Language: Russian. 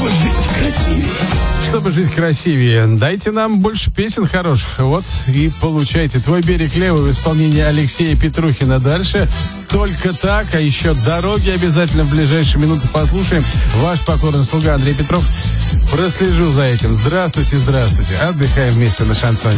чтобы жить красивее. Чтобы жить красивее, дайте нам больше песен хороших. Вот и получайте. «Твой берег левый» в исполнении Алексея Петрухина. Дальше «Только так», а еще «Дороги» обязательно в ближайшие минуты послушаем. Ваш покорный слуга Андрей Петров. Прослежу за этим. Здравствуйте, здравствуйте. Отдыхаем вместе на Шансоне.